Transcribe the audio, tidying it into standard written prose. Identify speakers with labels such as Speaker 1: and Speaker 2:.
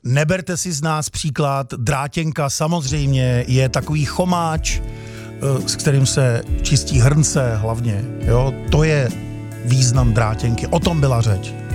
Speaker 1: neberte si z nás příklad, drátěnka samozřejmě je takový chomáč, s kterým se čistí hrnce hlavně, jo, to je význam drátěnky, o tom byla řeč.